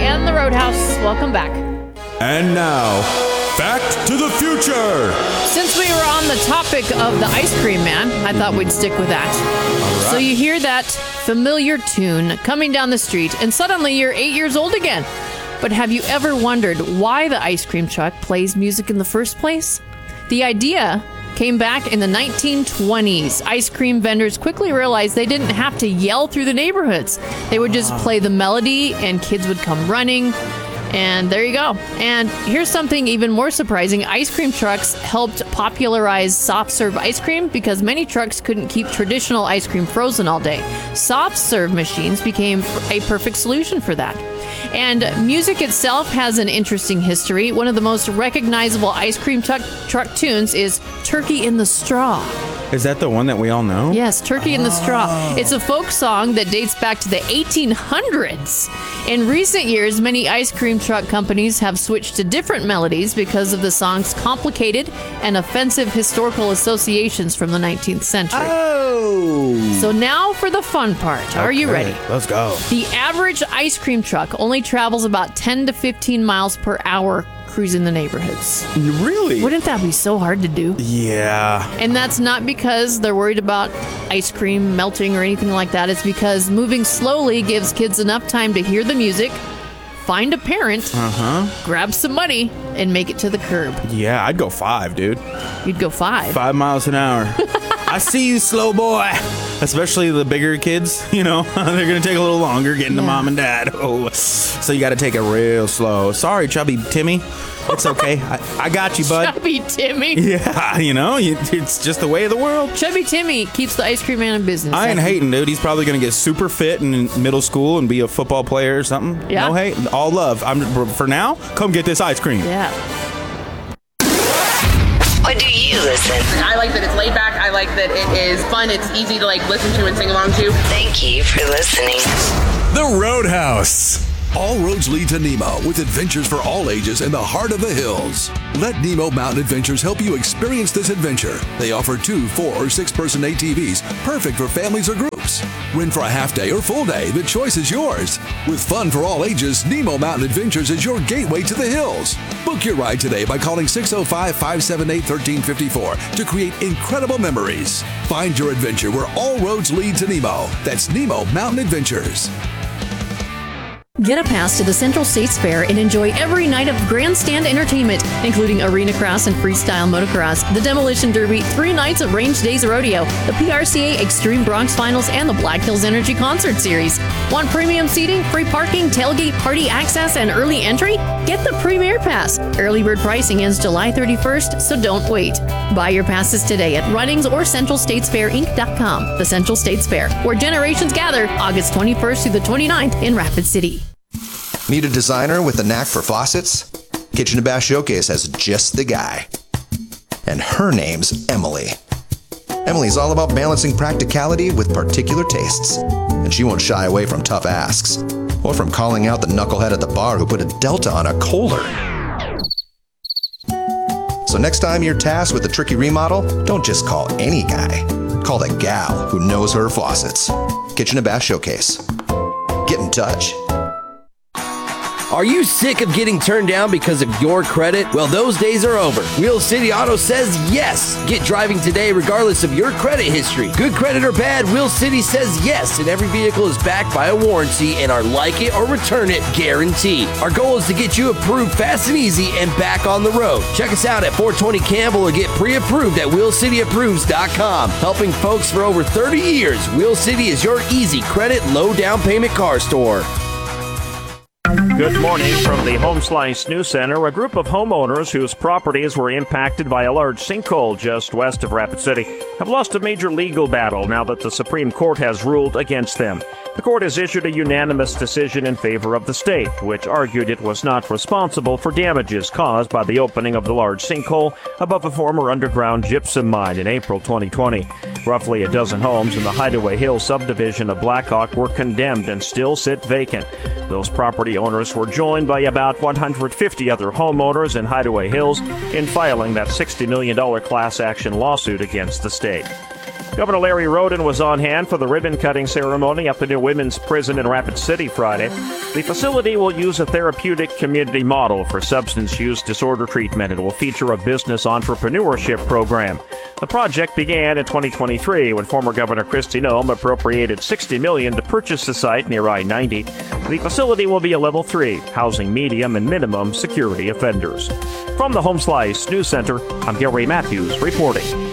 and the Roadhouse. Welcome back. And now, back to the future. Since we were on the topic of the ice cream man, I thought we'd stick with that. All right. So you hear that familiar tune coming down the street, and suddenly you're 8 years old again. But have you ever wondered why the ice cream truck plays music in the first place? The idea came back in the 1920s. Ice cream vendors quickly realized they didn't have to yell through the neighborhoods. They would just play the melody and kids would come running. And there you go. And here's something even more surprising. Ice cream trucks helped popularize soft serve ice cream because many trucks couldn't keep traditional ice cream frozen all day. Soft serve machines became a perfect solution for that. And music itself has an interesting history. One of the most recognizable ice cream truck tunes is Turkey in the Straw. Is that the one that we all know? Yes, Turkey in the Straw. It's a folk song that dates back to the 1800s. In recent years, many ice cream truck companies have switched to different melodies because of the song's complicated and offensive historical associations from the 19th century. Oh! So now for the fun part. Are you ready? Let's go. The average ice cream truck only travels about 10 to 15 miles per hour cruising the neighborhoods. Really? Wouldn't that be so hard to do? Yeah. And that's not because they're worried about ice cream melting or anything like that. It's because moving slowly gives kids enough time to hear the music, find a parent, grab some money, and make it to the curb. Yeah, I'd go 5, dude. You'd go 5. 5 miles an hour. I see you, slow boy. Especially the bigger kids, you know, they're going to take a little longer getting to mom and dad. Oh, so you got to take it real slow. Sorry, chubby Timmy. It's okay. I got you, bud. Chubby Timmy. Yeah, you know, it's just the way of the world. Chubby Timmy keeps the ice cream man in business. I ain't hating, dude. He's probably going to get super fit in middle school and be a football player or something. Yeah. No hate. All love. For now, come get this ice cream. Yeah. What do you listen? I like that it's laid back. I like that it is fun. It's easy to listen to and sing along to. Thank you for listening. The Roadhouse. All roads lead to Nemo with adventures for all ages in the heart of the hills. Let Nemo Mountain Adventures help you experience this adventure. They offer 2, 4, or 6-person ATVs, perfect for families or groups. Rent for a half day or full day, the choice is yours. With fun for all ages, Nemo Mountain Adventures is your gateway to the hills. Book your ride today by calling 605-578-1354 to create incredible memories. Find your adventure where all roads lead to Nemo. That's Nemo Mountain Adventures. Get a pass to the Central States Fair and enjoy every night of grandstand entertainment, including arena cross and freestyle motocross, the Demolition Derby, 3 nights of Range Days Rodeo, the PRCA Extreme Bronx Finals, and the Black Hills Energy Concert Series. Want premium seating, free parking, tailgate, party access, and early entry? Get the Premier Pass. Early bird pricing ends July 31st, so don't wait. Buy your passes today at Runnings or CentralStatesFairInc.com. The Central States Fair, where generations gather, August 21st through the 29th in Rapid City. Need a designer with a knack for faucets? Kitchen to Bath Showcase has just the guy. And her name's Emily. Emily's all about balancing practicality with particular tastes. And she won't shy away from tough asks. Or from calling out the knucklehead at the bar who put a Delta on a Kohler. So next time you're tasked with a tricky remodel, don't just call any guy. Call the gal who knows her faucets. Kitchen to Bath Showcase. Get in touch. Are you sick of getting turned down because of your credit? Well, those days are over. Wheel City Auto says yes. Get driving today regardless of your credit history. Good credit or bad, Wheel City says yes, and every vehicle is backed by a warranty and our like it or return it guarantee. Our goal is to get you approved fast and easy and back on the road. Check us out at 420 Campbell or get pre-approved at WheelCityApproves.com. Helping folks for over 30 years, Wheel City is your easy credit, low down payment car store. Good morning from the Home Slice News Center. A group of homeowners whose properties were impacted by a large sinkhole just west of Rapid City have lost a major legal battle now that the Supreme Court has ruled against them. The court has issued a unanimous decision in favor of the state, which argued it was not responsible for damages caused by the opening of the large sinkhole above a former underground gypsum mine in April 2020. Roughly a dozen homes in the Hideaway Hills subdivision of Blackhawk were condemned and still sit vacant. Those property owners were joined by about 150 other homeowners in Hideaway Hills in filing that $60 million class action lawsuit against the state. Governor Larry Roden was on hand for the ribbon-cutting ceremony at the new women's prison in Rapid City Friday. The facility will use a therapeutic community model for substance use disorder treatment and will feature a business entrepreneurship program. The project began in 2023 when former Governor Kristi Noem appropriated $60 million to purchase the site near I-90. The facility will be a level 3, housing medium and minimum security offenders. From the Home Slice News Center, I'm Gary Matthews reporting.